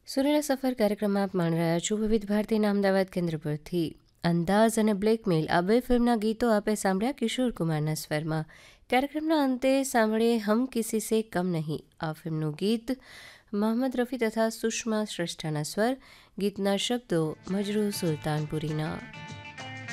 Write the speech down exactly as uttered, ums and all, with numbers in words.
સુરેલા સફર કાર્યક્રમમાં આપ માણી રહ્યા છો વિવિધ ભારતીના અમદાવાદ કેન્દ્ર પરથી. અંદાઝ અને બ્લેકમેલ આ બે ફિલ્મના ગીતો આપે સાંભળ્યા કિશોર કુમારના સ્વરમાં. કાર્યક્રમના અંતે સાંભળીએ હમ કિસી સે કમ નહીં. આ ફિલ્મનું ગીત મોહમ્મદ રફી તથા સુષ્મા શ્રેષ્ઠાના સ્વર, ગીતના શબ્દો મજરૂહ સુલતાનપુરીના.